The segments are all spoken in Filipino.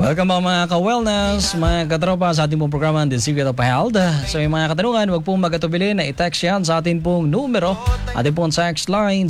Welcome mga ka-wellness, mga katropa sa ating pong programa The Secret of Health. So yung mga katanungan, huwag pong magatubili na i-text yan sa ating pong numero. Ating pong text line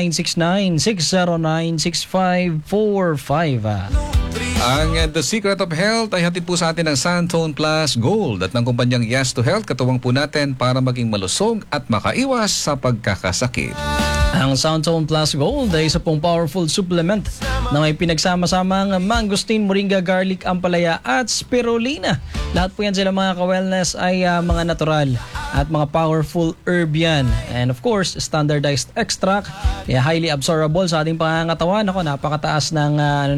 0969-609-6545. Ang The Secret of Health ay hatid po sa atin ng Santone Plus Gold at ng kumpanyang Yes to Health. Katuwang po natin para maging malusog at makaiwas sa pagkakasakit. Ang Santone Plus Gold ay isa pong powerful supplement na may pinagsama-samang mangosteen, moringa, garlic, ampalaya at spirulina. Lahat po yan sila mga ka-wellness ay mga natural at mga powerful herb yan. And of course, standardized extract, kaya highly absorbable sa ating pangangatawan. Ako, napakataas ng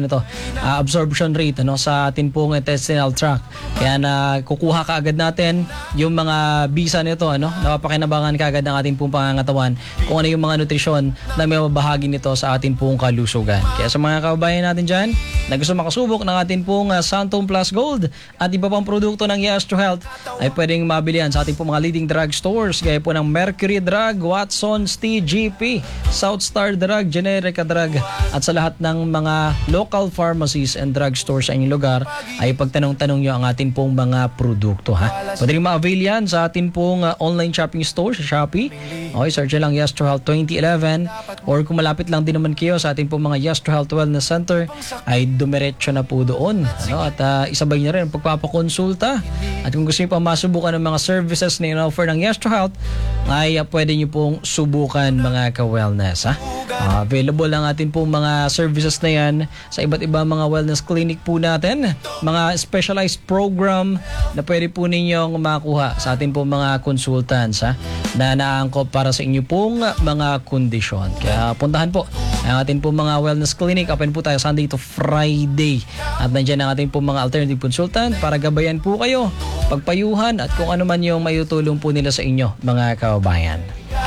absorption rate sa ating pong intestinal tract. Kaya kukuha kaagad natin yung mga bisa nito, napapakinabangan kaagad ng ating pong pangangatawan kung ano yung mga nutrisyon na may mabahagi nito sa ating pong kalusugan. Kaya sa mga kababayan natin dyan na gusto makasubok ng ating pong Santone Plus Gold at iba pang produkto ng Yes to Health ay pwedeng mabili yan sa ating pong mga leading drug stores gaya po ng Mercury Drug, Watson's, TGP, Southstar Drug, Generica Drug at sa lahat ng mga local pharmacies and drug stores sa inyong lugar ay pagtanong-tanong nyo ang ating pong mga produkto. Pwede rin ma-avail yan sa ating pong online shopping store sa Shopee. Okay, search lang Yes to Health 2011 or kung malapit lang din naman kayo sa ating pong mga Yes to Health Wellness Center ay dumiretso na po doon. At isabay nyo rin ang pagpapakonsulta. At kung gusto nyo pa masubukan ng mga services na in-offer ng Yes to Health ay pwede nyo pong subukan mga ka-wellness. Available ang ating pong mga services na yan sa iba't ibang mga wellness clinic po natin. Mga specialized program na pwede po ninyong makuha sa ating pong mga consultants na naangkop para sa inyo pong mga kondisyon. Kaya puntahan po ang ating pong mga wellness clinic. Open po tayo Sunday to Friday. At nandiyan ang ating pong mga alternative consultant para gabayan po kayo, pagpayuhan at kung ano man yung mayutulong po nila sa inyo mga kababayan.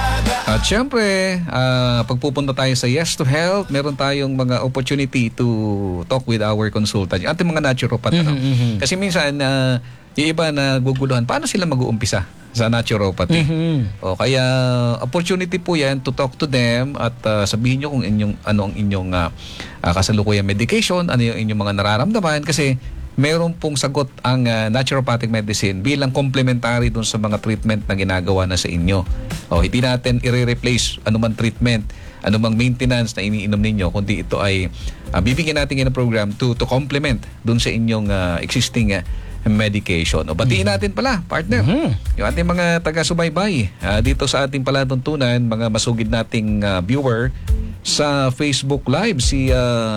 At syempre, pagpupunta tayo sa Yes to Health, meron tayong mga opportunity to talk with our consultant. Ating mga naturopath. Kasi minsan, yung iba na guguluhan, paano sila mag-uumpisa sa naturopathy? O kaya opportunity po yan to talk to them at sabihin nyo kung ano ang inyong kasalukuyang medication, ano yung inyong mga nararamdaman kasi meron pong sagot ang naturopathic medicine bilang complementary dun sa mga treatment na ginagawa na sa inyo. O hindi natin i-replace anumang treatment, anumang maintenance na iniinom ninyo, kundi ito ay bibigyan natin ng program to complement dun sa inyong existing medication. O batiin natin pala, partner, yung ating mga taga-subaybay dito sa ating palatuntunan, mga masugid nating viewer sa Facebook Live, si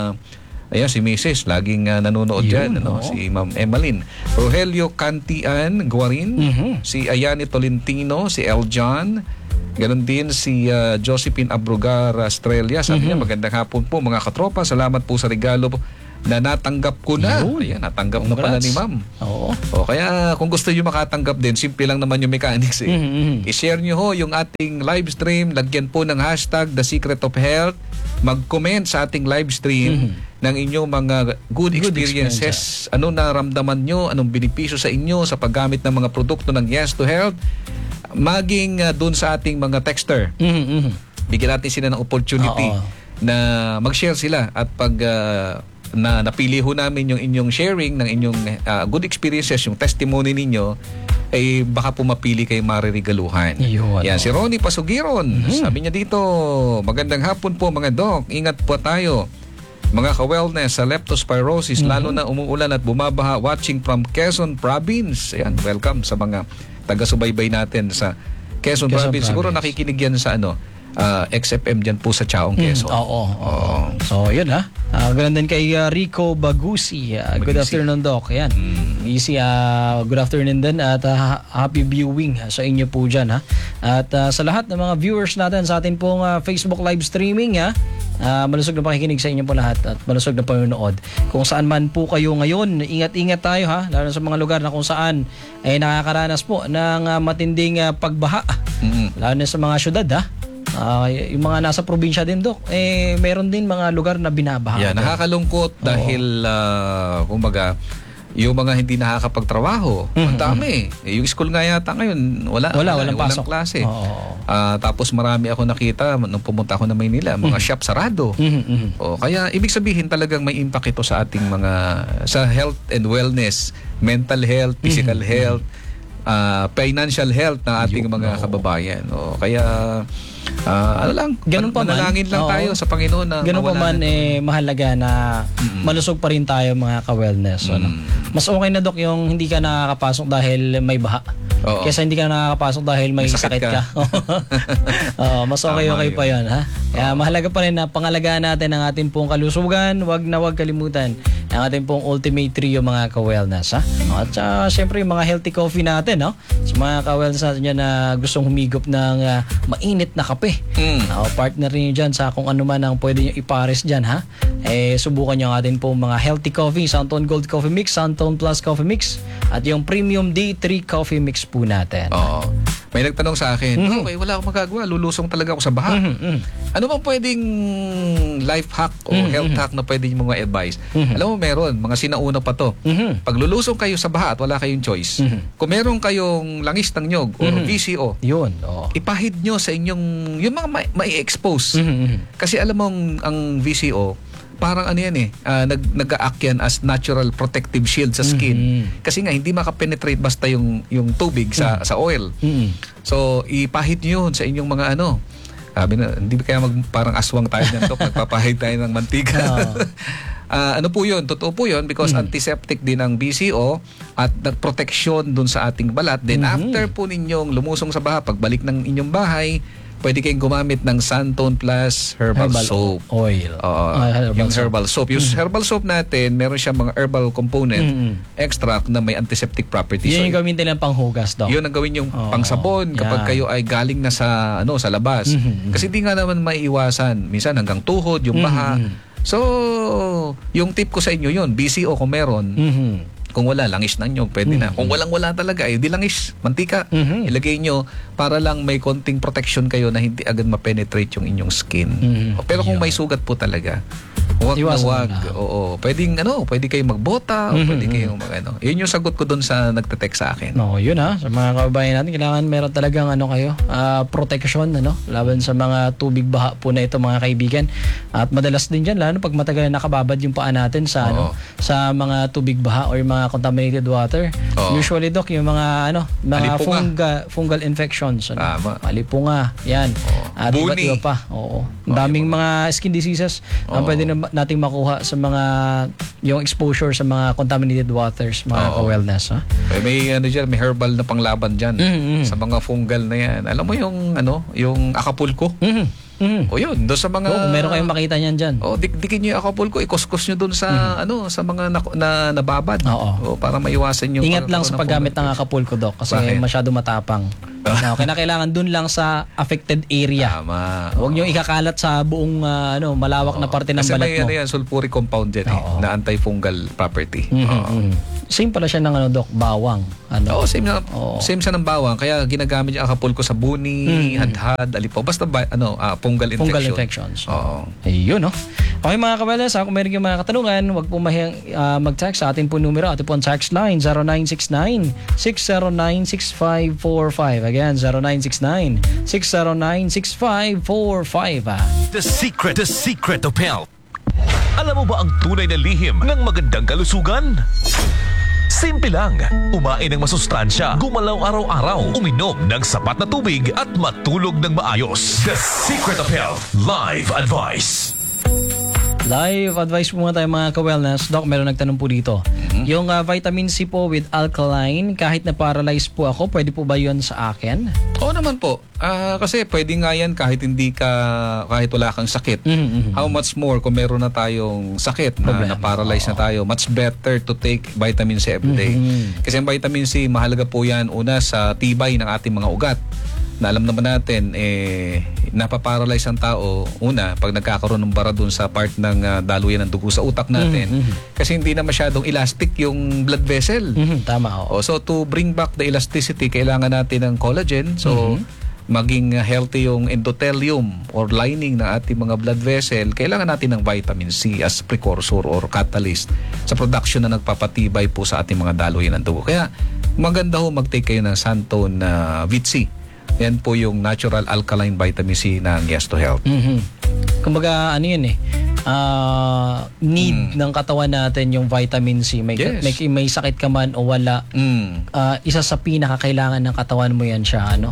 Mrs. laging nanonood dyan, si Ma'am Emmeline. Rogelio Cantian Guarin, si Ayani Tolentino, si El John, ganon din si Josephine Abrugar Estrella. Sabi niya, magandang hapon po mga katropa. Salamat po sa regalo na natanggap ko na. Ayan, natanggap na pala ni Ma'am. O kaya kung gusto niyo makatanggap din, simple lang naman yung mechanics. I-share niyo ho yung ating live stream, lagyan po ng hashtag The Secret of Health, mag-comment sa ating live stream ng inyong mga good experiences. Ano naramdaman nyo, anong benepisyo sa inyo sa paggamit ng mga produkto ng Yes to Health, maging dun sa ating mga texter. Bigyan natin sila ng opportunity na mag-share sila at pag na napili ho namin yung inyong sharing ng inyong good experiences, yung testimony ninyo, ay baka po mapili kayo maririgaluhan. Yan, si Ronnie Pasugiron. Sabi niya dito, magandang hapon po mga doc. Ingat po tayo. Mga ka-wellness sa leptospirosis, lalo na umuulan at bumabaha, watching from Quezon Province. Ayan, welcome sa mga taga-subaybay natin sa Quezon Province. Siguro nakikinig yan sa XFM dyan po sa Chaong, Quezon. So, yun ganun din kay Rico Bagusi. Good afternoon, Doc. Yan. Easy, good afternoon din at happy viewing sa inyo po dyan. At sa lahat ng mga viewers natin sa atin pong Facebook live streaming, malusog na pakikinig sa inyo po lahat at malusog na panonood. Kung saan man po kayo ngayon, ingat-ingat tayo lalo sa mga lugar na kung saan ay nakakaranas po ng matinding pagbaha. Lalo na sa mga syudad yung mga nasa probinsya din, Dok, meron din mga lugar na binabaha. Nakakalungkot dahil kumbaga yung mga hindi nakakapagtrabaho, ang dami. Yung school nga yata ngayon, walang pasok. klase. Oo. Tapos marami ako nakita nung pumunta ako na Maynila, mga shop sarado. Kaya ibig sabihin talagang may impact ito sa ating sa health and wellness, mental health, physical health, financial health ng ating mga kababayan. Kaya ganun pa man, manalangin lang tayo sa Panginoon na ganun pa man mahalaga na malusog pa rin tayo mga ka-wellness. Mas okay na, Dok, yung hindi ka nakakapasok dahil may baha. Kesa hindi ka nakakapasok dahil may sakit ka. Mas okay pa yun, ha? Kaya mahalaga pa rin na pangalagaan natin ang ating pong kalusugan. Wag kalimutan ang ating pong ultimate trio mga ka-wellness, ha? At syempre yung mga healthy coffee natin, no? Sa mga ka-wellness natin dyan na gustong humigop ng mainit na kape. Partner rin dyan sa kung ano man ang pwede nyo ipares dyan, ha? Subukan nyo ang ating pong mga healthy coffee, Santon Gold Coffee Mix, Santon Plus Coffee Mix, at yung Premium D3 Coffee Mix po natin. May nagtanong sa akin, okay, wala akong magagawa, lulusong talaga ako sa baha. Ano bang pwedeng life hack o health hack na pwede mo advice? Alam mo, meron, mga sinauna pa to. Pag lulusong kayo sa baha at wala kayong choice, kung meron kayong langis ng nyog or VCO, yun, ipahid nyo sa inyong, yung mga mai-expose. Kasi alam mo, ang VCO, parang nag-a-act yan as natural protective shield sa skin. Kasi nga hindi makapenetrate basta yung tubig sa oil. So ipahid niyo yun sa inyong mga sabi na, hindi kaya parang aswang tayo niyan, nagpapahid tayo ng mantika. Ano po yun? Totoo po yun because antiseptic din ang BCO at nagproteksyon dun sa ating balat. Then after po ninyong lumusong sa baha, pagbalik ng inyong bahay, pwede kayong gumamit ng Santon Plus Herbal Soap. Oil. Yung herbal soap. Yung herbal soap natin, meron siyang mga herbal component, extract na may antiseptic properties. Yun yung gawin ng panghugas, Doc. Yun ang gawin yung pangsabon kapag kayo ay galing na sa labas. Kasi di nga naman maiiwasan. Minsan hanggang tuhod, yung baha. So, yung tip ko sa inyo yun, BCO kung meron, kung wala, langis na nyo, pwede na. Kung walang-wala talaga, di langis, mantika. Ilagay nyo para lang may konting protection kayo na hindi agad ma-penetrate yung inyong skin. Pero kung may sugat po talaga, wag na wag. Oo. Pwede kayong magbota o pwede kayong Yun yung sagot ko doon sa nagte-text sa akin. Yun ha. Sa mga kababayan natin, kailangan meron talagang protection, laban sa mga tubig baha po na ito, mga kaibigan. At madalas din dyan, lalo pag matagal na nakababad yung paa natin sa sa mga tubig baha or mga contaminated water. Usually, Doc, yung mga fungal infections. Malipunga. Yan. At iba't iba pa. Daming mga skin diseases na pwede nating makuha sa mga yung exposure sa mga contaminated waters, mga ka-wellness. May may herbal na panglaban dyan sa mga fungal na yan. Alam mo yung Acapulco? Yun, doon sa mga kung meron kayong makita niyan dyan. Dikin nyo yung Acapulco, ikuskos nyo doon sa sa mga nababad. Para maiwasan yung ingat lang sa paggamit ng Acapulco, Doc, kasi masyado matapang. Kailangan dun lang sa affected area. Tama. Huwag nyo ikakalat sa buong malawak na parte ng balat mo. Kasi may sulfuric compound dyan na antifungal property. Same pala siya ng Doc, bawang. Same siya ng bawang. Kaya ginagamit yung Acapulco sa buni, hadhad, alipaw. Basta fungal infections. Ayun, Okay mga kabalas, kung meron kayong mga katanungan, huwag po mahiyang mag-text sa ating po numero. Ating po ang text line 0969-609-6545. Again, 0969-609-6545. The secret of health. Alam mo ba ang tunay na lihim ng magandang kalusugan? Simple lang. Umain ng masustansya, gumalaw araw-araw, uminom ng sapat na tubig at matulog ng maayos. The Secret of Health Live Advice. Live advice po muna tayo mga ka-wellness. Doc, meron nagtanong po dito. Yung vitamin C po with alkaline, kahit na paralyzed po ako, pwede po ba yun sa akin? Oo naman po. Kasi pwede nga yan kahit wala kang sakit. How much more kung meron na tayong sakit na paralyzed na tayo. Much better to take vitamin C every day. Kasi ang vitamin C, mahalaga po yan una sa tibay ng ating mga ugat. Na alam naman natin, napaparalyze ang tao, una, pag nagkakaroon ng bara dun sa part ng daluyan ng dugo sa utak natin. Kasi hindi na masyadong elastic yung blood vessel. Tama. So to bring back the elasticity, kailangan natin ng collagen. So maging healthy yung endothelium or lining ng ating mga blood vessel, kailangan natin ng vitamin C as precursor or catalyst sa production na nagpapatibay po sa ating mga daluyan ng dugo. Kaya maganda ho mag-take kayo ng Santon Vit-C. Yan po yung natural alkaline vitamin C ng Yes to Health. Kumbaga, ano yun need ng katawan natin yung vitamin C. Yes. May sakit ka man o wala, isa sa pinakakailangan ng katawan mo yan siya.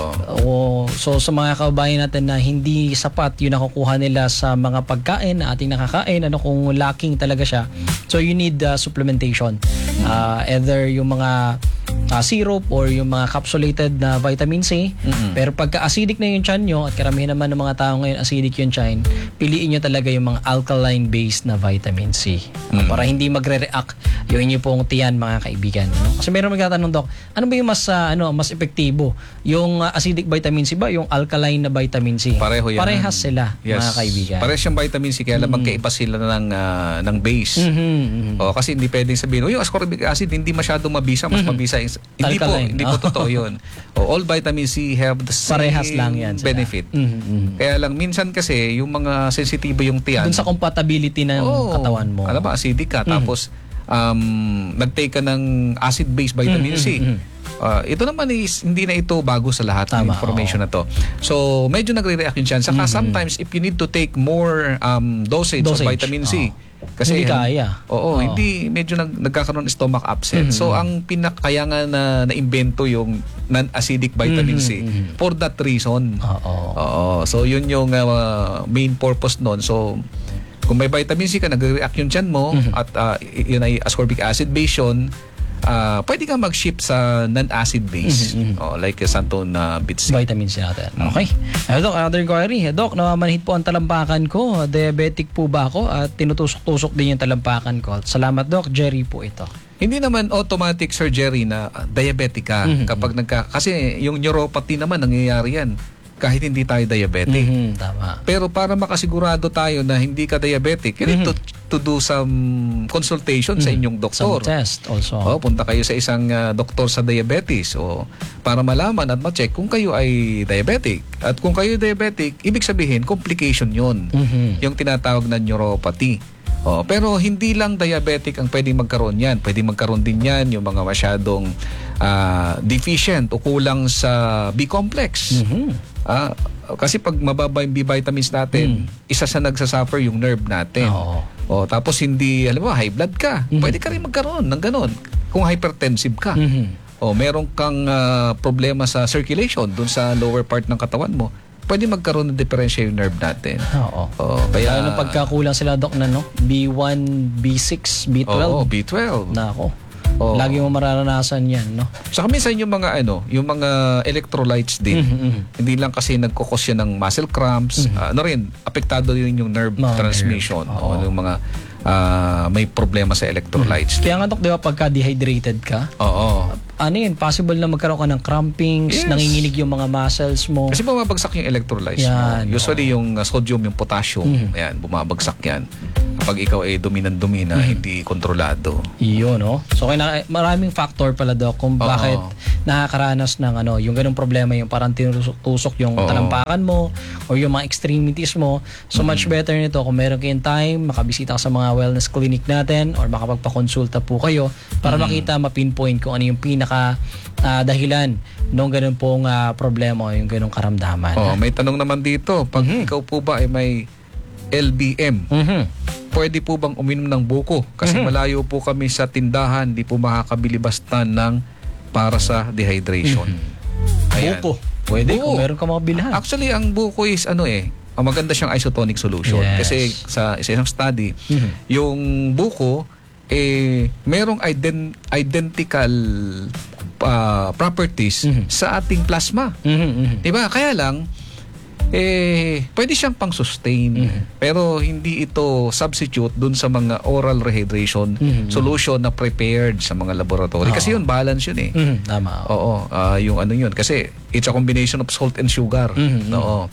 So sa mga kababayan natin na hindi sapat yung nakukuha nila sa mga pagkain na ating nakakain, kung lacking talaga siya, so you need supplementation. Either yung mga syrup or yung mga capsulated na vitamin C. Pero pagka acidic na yung tiyan nyo, at karamihan naman ng mga tao ngayon acidic yung tiyan, piliin nyo talaga yung mga alkaline based na vitamin C para hindi magre-react yung inyo pong tiyan, mga kaibigan. Kasi meron magtatanong, Doc, ano ba yung mas epektibo? Yung acidic vitamin C ba? Yung alkaline na vitamin C? Pareho yan. Parehas sila, mga kaibigan. Parehas yung vitamin C, kaya lang magkaiba sila ng base. Kasi hindi pwedeng sabihin, yung ascorbic acid hindi masyadong mabisa, mas mabisa. Hindi po totoo yun. All vitamin C have the same parehas lang yan benefit. Kaya lang minsan kasi yung mga sensitibo yung tiyan. Dun sa compatibility ng katawan mo. Alam ba, acidic ka, tapos nag-take ka ng acid-based vitamin C. Ito naman is hindi na ito bago sa lahat ng information na to. So medyo nagre-react yun siya. Saka sometimes if you need to take more dosage of vitamin C, kasi hindi kaya. Hindi medyo nagkakaroon ng stomach upset. So ang kaya nga na imbento yung non-acidic vitamin C for that reason. So yun yung main purpose noon. So kung may vitamin C ka, nagre-react yung tiyan mo at yun ay ascorbic acid base yun, pwede ka mag-ship sa non-acid base. Like Santon Vit-C. Vitamin C natin. Okay. Doc, another inquiry. Doc, namamanhid po ang talampakan ko. Diabetic po ba ako? At tinutusok-tusok din yung talampakan ko. Salamat, Doc. Jerry po ito. Hindi naman automatic surgery na diabetic ka. Kapag kasi yung neuropathy naman, nangyayari yan kahit hindi tayo diabetic. Tama. Pero para makasigurado tayo na hindi ka diabetic, you need to do some consultation sa inyong doktor. Some test also. Punta kayo sa isang doktor sa diabetes para malaman at ma-check kung kayo ay diabetic. At kung kayo diabetic, ibig sabihin complication yun. Yung tinatawag na neuropathy. Pero hindi lang diabetic ang pwedeng magkaroon yan. Pwedeng magkaroon din yan yung mga masyadong deficient o kulang sa B-complex. Kasi pag mababa yung B vitamins natin, isa sa nagsasuffer yung nerve natin. Tapos hindi, alam mo, high blood ka. Pwede ka rin magkaroon ng ganon. Kung hypertensive ka. Meron kang problema sa circulation dun sa lower part ng katawan mo, pwede magkaroon ng diferensya yung nerve natin. Kaya pagkakulang sila, Doc, na B1, B6, B12. B12. Nako. Lagi mo mararanasan yan, no? Saka minsan yung mga electrolytes din. Hindi lang kasi nagkukos yan ng muscle cramps. Apektado din yung nerve transmission. Yung mga may problema sa electrolytes. Kaya nga, Doc, di ba pagka dehydrated ka? Possible na magkaroon ka ng crampings, nanginginig yung mga muscles mo. Kasi bumabagsak yung electrolytes mo. Usually yung sodium, yung potassium, bumabagsak yan. Kapag ikaw ay dumi na hindi kontrolado. Yun, no? So, maraming factor pala, Doc, kung bakit nakakaranas ng yung ganung problema, yung parang tinusok yung talampakan mo or yung mga extremities mo. So, much better nito kung meron kayong time, makabisita ka sa mga wellness clinic natin or makapagpakonsulta po kayo para makita, mapinpoint kung ano yung dahilan nung ganun pong problema o yung ganung karamdaman. May tanong naman dito, pag ikaw po ba ay may LBM, pwede po bang uminom ng buko? Kasi malayo po kami sa tindahan, di po makakabili basta para sa dehydration. Buko? Pwede kung meron ka makabilhan. Actually, ang buko is maganda siyang isotonic solution. Kasi sa isang study, yung buko merong identical properties sa ating plasma. Diba? Kaya lang, pwede siyang pang-sustain. Pero hindi ito substitute dun sa mga oral rehydration solution na prepared sa mga laboratory. Kasi yun, balance yun Tama. Yung yun. Kasi it's a combination of salt and sugar.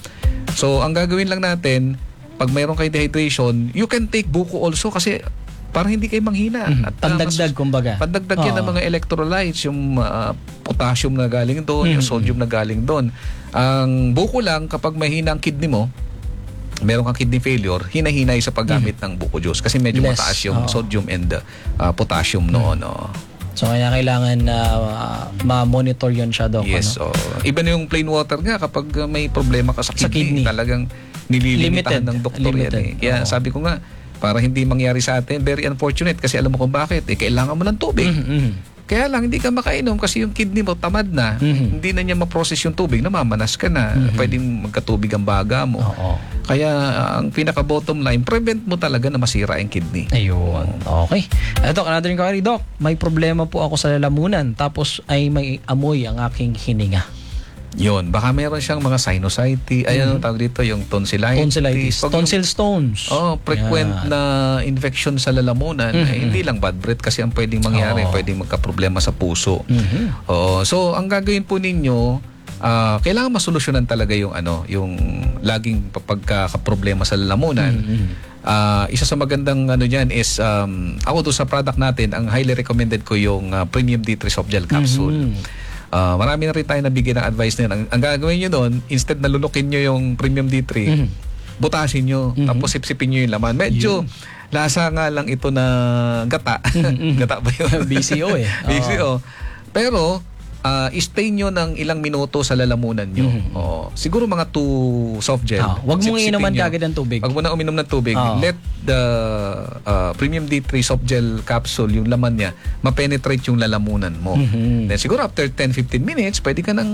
So, ang gagawin lang natin, pag mayroon kayo dehydration, you can take buko also kasi para hindi kayo manghina. At Pandagdag, kumbaga. pandagdag yan ng mga electrolytes, yung potassium na galing doon, yung sodium na galing doon. Ang buko lang, kapag mahina ang kidney mo, meron kang kidney failure, hinahinay sa paggamit ng buko juice kasi medyo Less, mataas yung sodium and potassium noon. So kaya kailangan ma-monitor yun siya, Doc. Yes. ano? Iba na yung plain water nga kapag may problema ka sa kidney, kidney. talagang nililimitahan Limited. ng doktor yan. Limited. Kaya sabi ko nga, para hindi mangyari sa atin, very unfortunate kasi alam mo kung bakit. Kailangan mo ng tubig. Kaya lang, hindi ka makainom kasi yung kidney mo tamad na. Hindi na niya ma-process yung tubig, namamanas ka na. Pwedeng magkatubig ang baga mo. Oo. Kaya ang pinaka-bottom line, prevent mo talaga na masira yung kidney. Ayun. Okay. Doc, another inquiry, Doc. May problema po ako sa lalamunan tapos ay may amoy ang aking hininga. Yun, baka meron siyang mga sinusitis, ano tawag dito, yung tonsillitis. Tonsillitis. Pag yung- Tonsil stones. frequent na infection sa lalamunan, hindi lang bad breath kasi ang pwedeng mangyari, pwedeng magka-problema sa puso. So ang gagawin po ninyo, kailangan masolusyonan talaga yung yung laging pagka-problema sa lalamunan. Isa sa magandang diyan is ako doon sa product natin, ang highly recommended ko yung Premium D3 Soft Gel Capsule. Marami na rin tayo nabigyan ng advice na yun. Ang gagawin nyo doon, instead na lunukin nyo yung Premium D3, butasin nyo, tapos sipsipin nyo yung laman. Medyo lasa nga lang ito na gata. Gata ba yun? BCO eh. BCO. Pero, stay nyo ng ilang minuto sa lalamunan nyo. Siguro mga 2 soft gel. Huwag mong Sipsipin inuman nyo. kagad ng tubig. Huwag mo na uminom ng tubig. Let the Premium D3 soft gel capsule, yung laman niya, ma-penetrate yung lalamunan mo. Then siguro after 10-15 minutes, pwede ka nang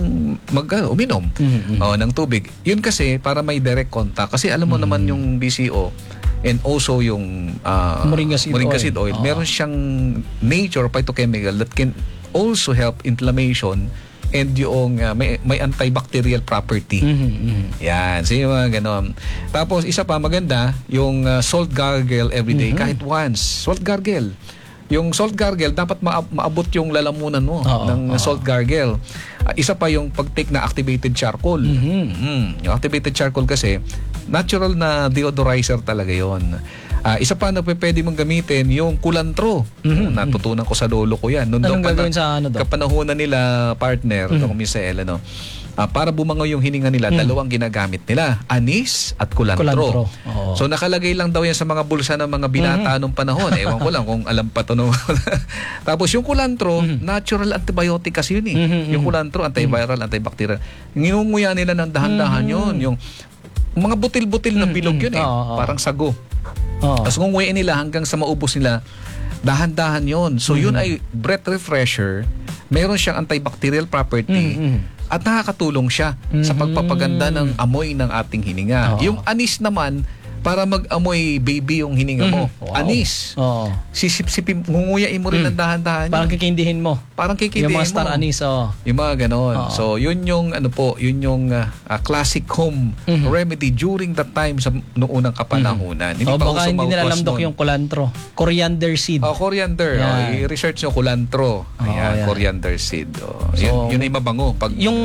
uminom ng tubig. Yun kasi para may direct contact. Kasi alam mo naman yung BCO and also yung Moringa seed oil. Meron siyang nature phytochemical that can also help inflammation and yung may antibacterial property. Yan, so yung mga ganon. Tapos isa pa maganda, yung salt gargle everyday kahit once. Salt gargle. Yung salt gargle dapat maabot yung lalamunan mo ng salt gargle. Isa pa yung pag-take na activated charcoal. Yung activated charcoal kasi natural na deodorizer talaga yon. Isa pa na pwede mong gamitin yung kulantro. Natutunan ko sa lolo ko yan. Anong gagawin sa Doc? Kapanahunan nila partner, Doc Misael, para bumangaw yung hininga nila, dalawang ginagamit nila, anis at kulantro. So nakalagay lang daw yan sa mga bulsa ng mga binata nung panahon. Ewan ko lang kung alam pa to. Tapos yung kulantro, natural antibiotic kasi yun Yung kulantro, antiviral, antibacterial. Nginunguya nila ng dahan-dahan yun. Yung mga butil-butil na bilog yun parang sago. Tapos ngunguyain nila hanggang sa maubos nila, dahan-dahan yon. So yun ay breath refresher, meron siyang antibacterial property at nakakatulong siya sa pagpapaganda ng amoy ng ating hininga. Yung anis naman, para mag-amoy baby yung hininga mo. Anis. Sisip-sipin, ngunguyain mo rin ng dahan-dahan. Parang kikindihin mo. Parang kikindihin yung mo. mga star anis, Yung mga ganon. So, yun yung, yun yung classic home remedy during that time sa noong unang kapanahunan. Hindi pa baka uso hindi nila alam, mouthwash Doc, nun. yung kulantro. Coriander seed. Coriander. I-research nyo kulantro. Ayan, coriander seed. Yun ay mabango.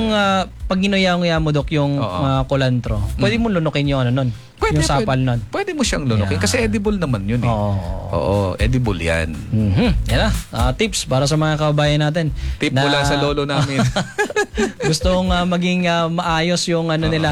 Pag ginuya-nguya mo, Doc, yung kulantro, pwede mo lunukin yung nun. Yung sapal nun. Pwede mo siyang lunukin kasi edible naman yun Oo, edible yan. Yan na. Tips para sa mga kababayan natin. Tip mula sa lolo namin. Gustong maging maayos yung nila,